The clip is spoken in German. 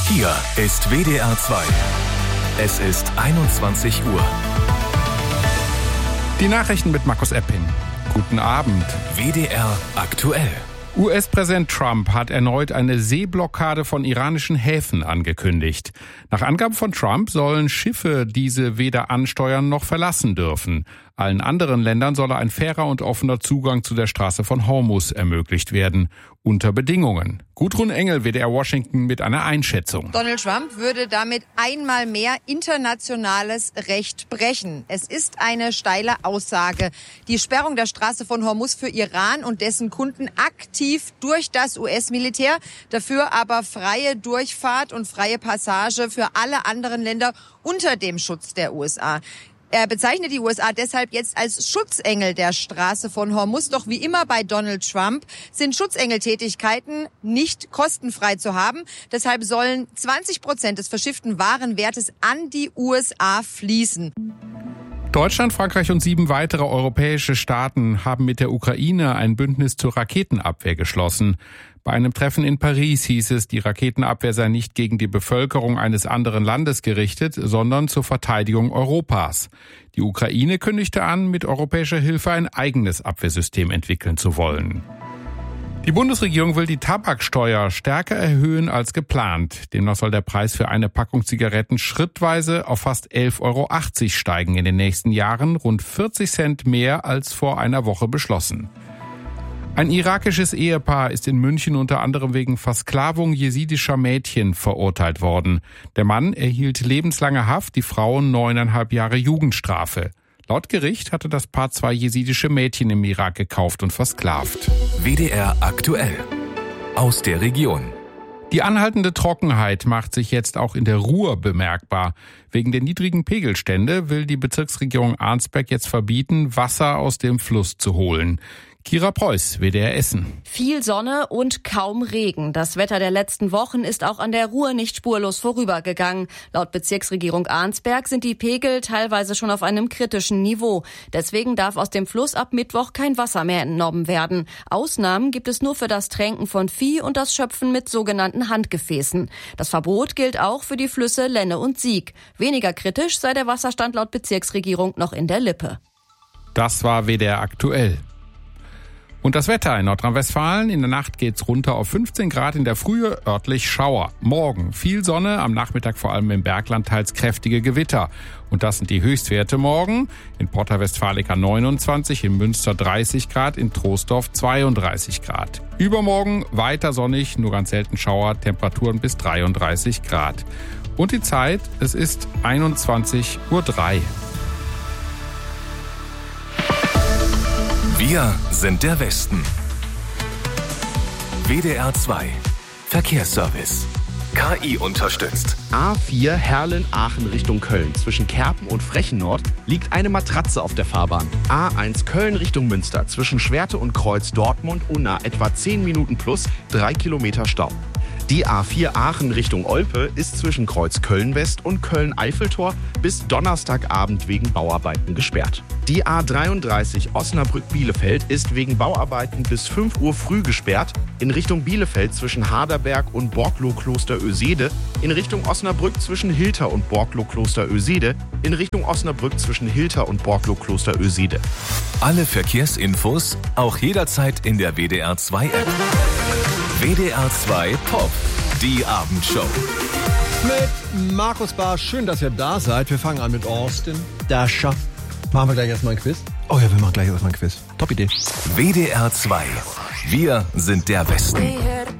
Hier ist WDR 2. Es ist 21 Uhr. Die Nachrichten mit Markus Epping. Guten Abend. WDR aktuell. US-Präsident Trump hat erneut eine Seeblockade von iranischen Häfen angekündigt. Nach Angaben von Trump sollen Schiffe diese weder ansteuern noch verlassen dürfen. Allen anderen Ländern solle ein fairer und offener Zugang zu der Straße von Hormuz ermöglicht werden. Unter Bedingungen. Gudrun Engel, WDR Washington, mit einer Einschätzung. Donald Trump würde damit einmal mehr internationales Recht brechen. Es ist eine steile Aussage. Die Sperrung der Straße von Hormuz für Iran und dessen Kunden aktiv durch das US-Militär, dafür aber freie Durchfahrt und freie Passage für alle anderen Länder unter dem Schutz der USA. Er bezeichnet die USA deshalb jetzt als Schutzengel der Straße von Hormuz. Doch wie immer bei Donald Trump sind Schutzengeltätigkeiten nicht kostenfrei zu haben. Deshalb sollen 20% des verschifften Warenwertes an die USA fließen. Deutschland, Frankreich und 7 weitere europäische Staaten haben mit der Ukraine ein Bündnis zur Raketenabwehr geschlossen. Bei einem Treffen in Paris hieß es, die Raketenabwehr sei nicht gegen die Bevölkerung eines anderen Landes gerichtet, sondern zur Verteidigung Europas. Die Ukraine kündigte an, mit europäischer Hilfe ein eigenes Abwehrsystem entwickeln zu wollen. Die Bundesregierung will die Tabaksteuer stärker erhöhen als geplant. Demnach soll der Preis für eine Packung Zigaretten schrittweise auf fast 11,80 € steigen in den nächsten Jahren, rund 40 Cent mehr als vor einer Woche beschlossen. Ein irakisches Ehepaar ist in München unter anderem wegen Versklavung jesidischer Mädchen verurteilt worden. Der Mann erhielt lebenslange Haft, die Frau 9,5 Jahre Jugendstrafe. Laut Gericht hatte das Paar 2 jesidische Mädchen im Irak gekauft und versklavt. WDR aktuell. Aus der Region. Die anhaltende Trockenheit macht sich jetzt auch in der Ruhr bemerkbar. Wegen der niedrigen Pegelstände will die Bezirksregierung Arnsberg jetzt verbieten, Wasser aus dem Fluss zu holen. Kira Preuß, WDR Essen. Viel Sonne und kaum Regen. Das Wetter der letzten Wochen ist auch an der Ruhr nicht spurlos vorübergegangen. Laut Bezirksregierung Arnsberg sind die Pegel teilweise schon auf einem kritischen Niveau. Deswegen darf aus dem Fluss ab Mittwoch kein Wasser mehr entnommen werden. Ausnahmen gibt es nur für das Tränken von Vieh und das Schöpfen mit sogenannten Handgefäßen. Das Verbot gilt auch für die Flüsse Lenne und Sieg. Weniger kritisch sei der Wasserstand laut Bezirksregierung noch in der Lippe. Das war WDR aktuell. Und das Wetter in Nordrhein-Westfalen. In der Nacht geht's runter auf 15 Grad, in der Frühe örtlich Schauer. Morgen viel Sonne, am Nachmittag vor allem im Bergland teils kräftige Gewitter. Und das sind die Höchstwerte morgen. In Porta Westfalica 29, in Münster 30 Grad, in Troisdorf 32 Grad. Übermorgen weiter sonnig, nur ganz selten Schauer, Temperaturen bis 33 Grad. Und die Zeit, es ist 21:03 Uhr. Wir sind der Westen. WDR 2. Verkehrsservice. KI unterstützt. A4 Herrlen-Aachen Richtung Köln. Zwischen Kerpen und Frechen-Nord liegt eine Matratze auf der Fahrbahn. A1 Köln Richtung Münster. Zwischen Schwerte und Kreuz Dortmund-Unna etwa 10 Minuten plus 3 Kilometer Stau. Die A4 Aachen Richtung Olpe ist zwischen Kreuz Köln-West und Köln-Eiffeltor bis Donnerstagabend wegen Bauarbeiten gesperrt. Die A33 Osnabrück-Bielefeld ist wegen Bauarbeiten bis 5 Uhr früh gesperrt. In Richtung Bielefeld zwischen Haderberg und Borglow-Kloster-Ösede. In Richtung Osnabrück zwischen Hilter und Borglow-Kloster-Ösede. In Richtung Osnabrück zwischen Hilter und Borglow-Kloster-Ösede. Alle Verkehrsinfos auch jederzeit in der WDR 2 App. WDR 2 Pop, die Abendshow. Mit Markus Barr, schön, dass ihr da seid. Wir fangen an mit Austin Dasher. Machen wir gleich erstmal ein Quiz? Oh ja, wir machen gleich erstmal ein Quiz. Top Idee. WDR 2. Wir sind der Westen.